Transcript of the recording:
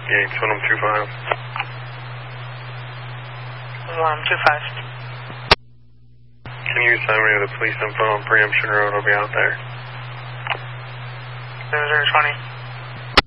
Yeah, it's 125. 125. Can you assign me to the police info on Preemption Road? I'll be out there. 0020.